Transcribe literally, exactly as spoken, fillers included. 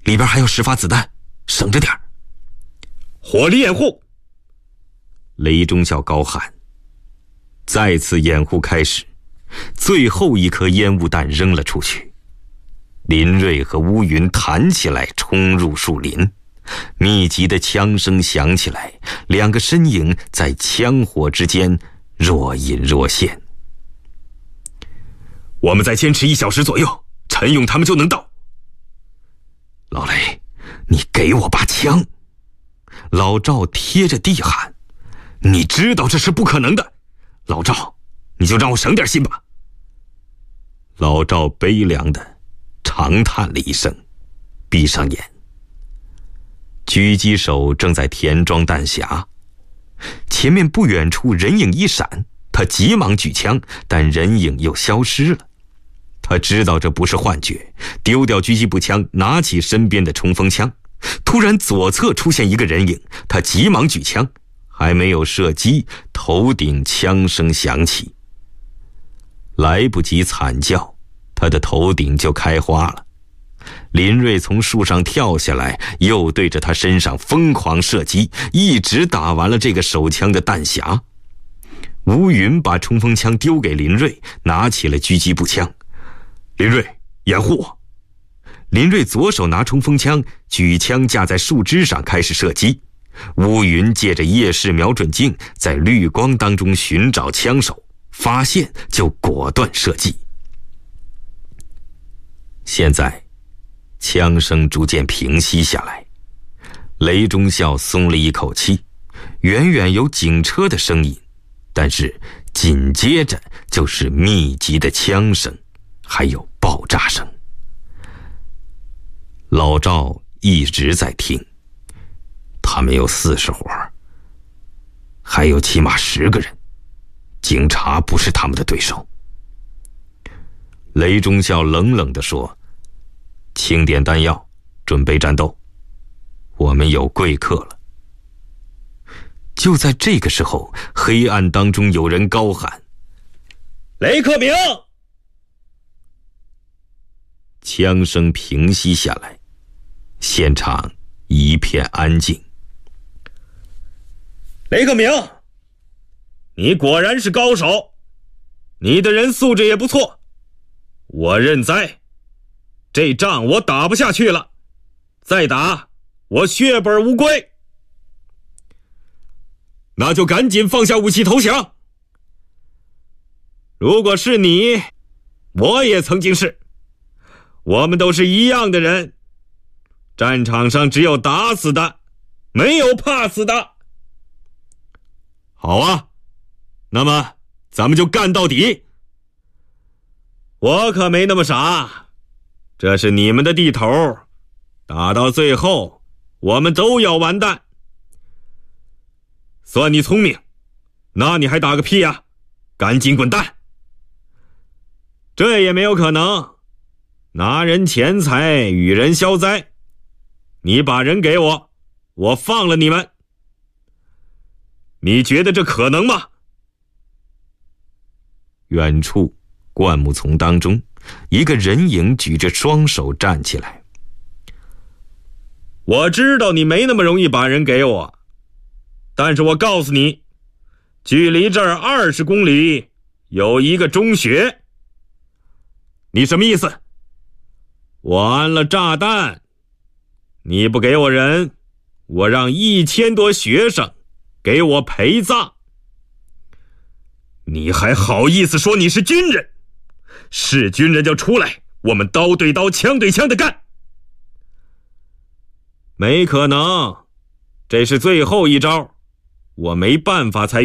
里边还有十发子弹，省着点儿。 火力掩护！ 雷中校高喊。再次掩护开始，最后一颗烟雾弹扔了出去。林瑞和乌云弹起来，冲入树林。密集的枪声响起来，两个身影在枪火之间若隐若现。 我们再坚持一小时左右，陈勇他们就能到。 老雷，你给我把枪！老赵贴着地喊。 你知道这是不可能的，老赵，你就让我省点心吧。 老赵悲凉地长叹了一声，闭上眼。狙击手正在填装弹匣，前面不远处人影一闪，他急忙举枪，但人影又消失了。他知道这不是幻觉，丢掉狙击步枪，拿起身边的冲锋枪。突然左侧出现一个人影，他急忙举枪，还没有射击，头顶枪声响起。来不及惨叫，他的头顶就开花了。林瑞从树上跳下来，又对着他身上疯狂射击，一直打完了这个手枪的弹匣。乌云把冲锋枪丢给林瑞，拿起了狙击步枪。 林瑞，掩护我！ 林瑞左手拿冲锋枪，举枪架在树枝上开始射击。乌云借着夜视瞄准镜，在绿光当中寻找枪手，发现就果断射击。现在枪声逐渐平息下来，雷中校松了一口气，远远有警车的声音，但是紧接着就是密集的枪声，还有爆炸声。老赵一直在听，他们有四十伙，还有起码十个人，警察不是他们的对手。雷中校冷冷地说：清点弹药，准备战斗，我们有贵客了。就在这个时候，黑暗当中有人高喊： 雷克明！ 枪声平息下来，现场一片安静。 雷克明，你果然是高手，你的人素质也不错，我认栽。这仗我打不下去了，再打我血本无归。那就赶紧放下武器投降。如果是你，我也曾经是，我们都是一样的人，战场上只有打死的，没有怕死的。好啊，那么咱们就干到底。我可没那么傻，这是你们的地头，打到最后我们都要完蛋。算你聪明，那你还打个屁呀？赶紧滚蛋！这也没有可能，拿人钱财与人消灾，你把人给我，我放了你们。你觉得这可能吗？ 远处灌木丛当中，一个人影举着双手站起来。 我知道你没那么容易把人给我，但是我告诉你，距离这儿二十公里有一个中学。你什么意思？我安了炸弹，你不给我人，我让一千多学生给我陪葬。你还好意思说你是军人？是军人就出来，我们刀对刀，枪对枪的干。没可能，这是最后一招，我没办法才